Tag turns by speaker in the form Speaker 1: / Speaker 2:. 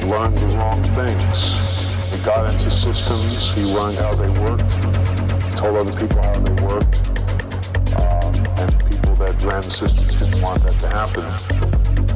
Speaker 1: learned the wrong things. He got into systems, he learned how they worked, told other people how they worked, and people that ran the systems didn't want that to happen.